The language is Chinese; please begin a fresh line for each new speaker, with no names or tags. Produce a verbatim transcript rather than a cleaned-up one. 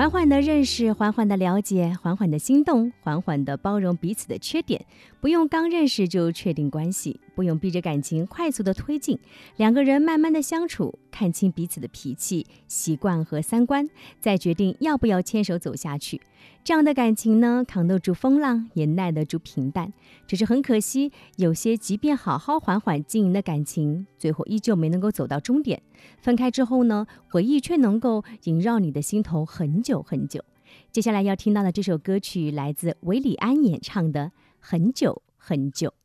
缓缓的认识，缓缓的了解，缓缓的心动，缓缓的包容彼此的缺点，不用刚认识就确定关系，不用逼着感情快速的推进，两个人慢慢的相处，看清彼此的脾气、习惯和三观，再决定要不要牵手走下去。这样的感情呢，扛得住风浪，也耐得住平淡。只是很可惜，有些即便好好缓缓经营的感情，最后依旧没能够走到终点。分开之后呢，回忆却能够萦绕你的心头很久很久。接下来要听到的这首歌曲来自韦礼安演唱的《很久很久》。